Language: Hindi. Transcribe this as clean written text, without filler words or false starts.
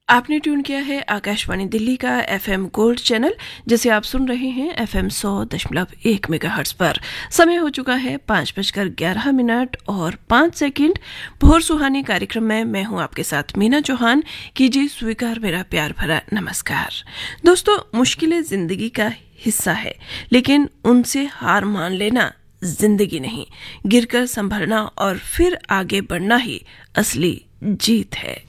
आपने ट्यून किया है आकाशवाणी दिल्ली का एफएम गोल्ड चैनल, जिसे आप सुन रहे हैं एफएम 100.1 मेगाहर्ट्ज पर। समय हो चुका है 5:11 और 5 सेकंड। भोर सुहानी कार्यक्रम में मैं हूं आपके साथ मीना चौहान। कीजिए स्वीकार मेरा प्यार भरा नमस्कार। दोस्तों, मुश्किलें जिंदगी का हिस्सा है, लेकिन उनसे हार मान लेना जिंदगी नहीं। गिरकर संभलना और फिर आगे बढ़ना ही असली जीत है।